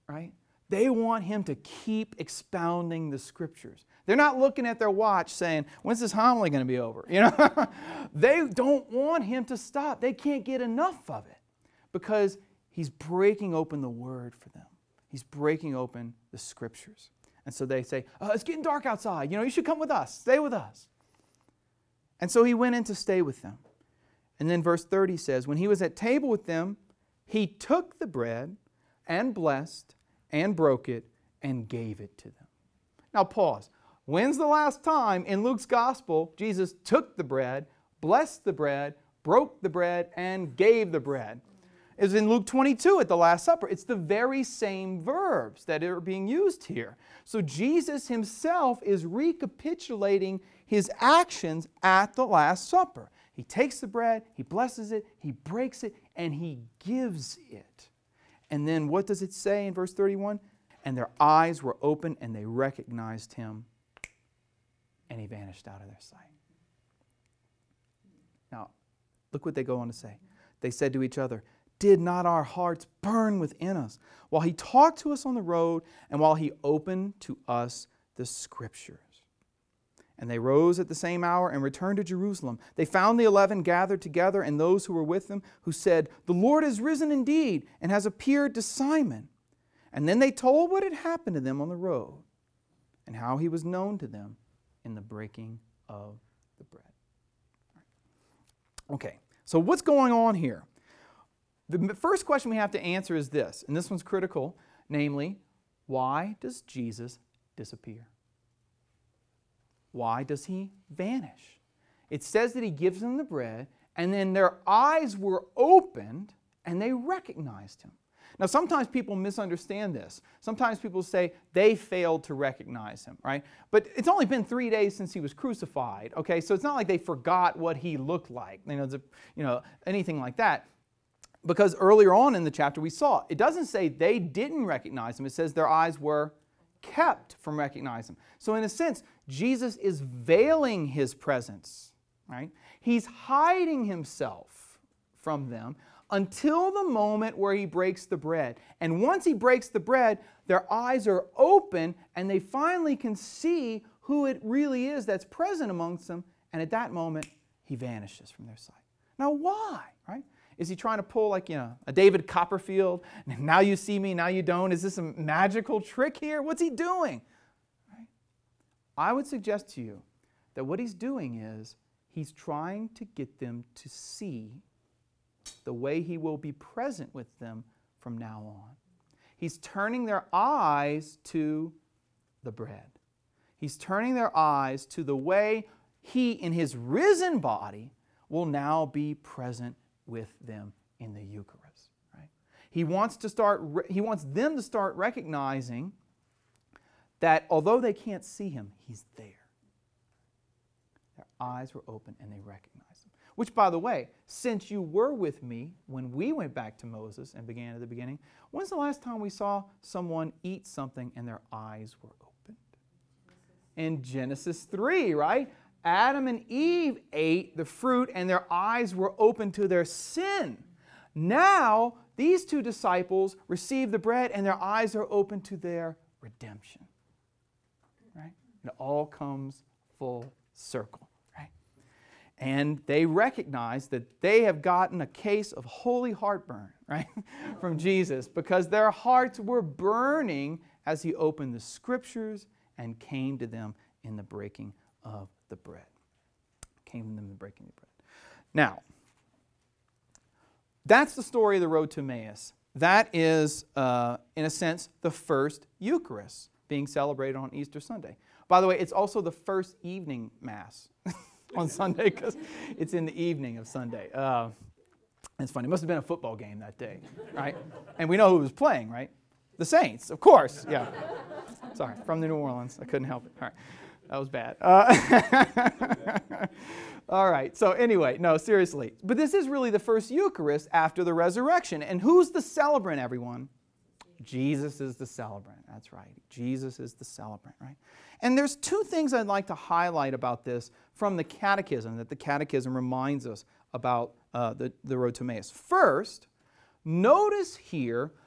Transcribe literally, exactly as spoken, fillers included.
right? They want him to keep expounding the Scriptures. They're not looking at their watch saying, when's this homily going to be over? You know, they don't want him to stop. They can't get enough of it because he's breaking open the Word for them. He's breaking open the Scriptures. And so they say, oh, it's getting dark outside. You know, you should come with us. Stay with us. And so he went in to stay with them. And then verse thirty says, when he was at table with them, he took the bread and blessed and broke it and gave it to them. Now pause. When's the last time in Luke's gospel Jesus took the bread, blessed the bread, broke the bread, and gave the bread? It was in Luke twenty-two at the Last Supper. It's the very same verbs that are being used here. So Jesus himself is recapitulating his actions at the Last Supper. He takes the bread, he blesses it, he breaks it, and he gives it. And then what does it say in verse thirty-one? And their eyes were open and they recognized him, and he vanished out of their sight. Now, look what they go on to say. They said to each other, did not our hearts burn within us while he talked to us on the road and while he opened to us the Scriptures? And they rose at the same hour and returned to Jerusalem. They found the eleven gathered together and those who were with them, who said, the Lord is risen indeed and has appeared to Simon. And then they told what had happened to them on the road and how he was known to them in the breaking of the bread. Okay, so what's going on here? The first question we have to answer is this, and this one's critical, namely, why does Jesus disappear? Why does he vanish? It says that he gives them the bread, and then their eyes were opened, and they recognized him. Now, sometimes people misunderstand this. Sometimes people say they failed to recognize him, right? But it's only been three days since he was crucified, okay? So it's not like they forgot what he looked like, you know, you know, anything like that. Because earlier on in the chapter we saw, it doesn't say they didn't recognize him. It says their eyes were kept from recognizing him. So in a sense, Jesus is veiling his presence, right? He's hiding himself from them until the moment where he breaks the bread. And once he breaks the bread, their eyes are open and they finally can see who it really is that's present amongst them. And at that moment, he vanishes from their sight. Now why, right? Is he trying to pull like, you know, a David Copperfield? Now you see me, now you don't. Is this a magical trick here? What's he doing? Right? I would suggest to you that what he's doing is he's trying to get them to see the way he will be present with them from now on. He's turning their eyes to the bread. He's turning their eyes to the way he, in his risen body, will now be present with them in the Eucharist. Right? He wants to start. He wants them to start recognizing that although they can't see him, he's there. Their eyes were open and they recognized him. Which, by the way, since you were with me when we went back to Moses and began at the beginning, when's the last time we saw someone eat something and their eyes were opened? In Genesis three, right? Adam and Eve ate the fruit and their eyes were open to their sin. Now, these two disciples receive the bread and their eyes are open to their redemption. Right? It all comes full circle. Right? And they recognize that they have gotten a case of holy heartburn, right, from Jesus, because their hearts were burning as he opened the Scriptures and came to them in the breaking of the bread. Came to them in the breaking of the bread. Now, that's the story of the road to Emmaus. That is, uh, in a sense, the first Eucharist being celebrated on Easter Sunday. By the way, it's also the first evening Mass on Sunday because it's in the evening of Sunday. Uh, it's funny. It must have been a football game that day, right? And we know who was playing, right? The Saints, of course. Yeah. Sorry, from the New Orleans. I couldn't help it. All right. That was bad. Uh, all right. So anyway, no, seriously. But this is really the first Eucharist after the resurrection. And who's the celebrant, everyone? Jesus is the celebrant. That's right. Jesus is the celebrant, right? And there's two things I'd like to highlight about this from the Catechism, that the Catechism reminds us about uh, the, the road to Emmaus. First, notice here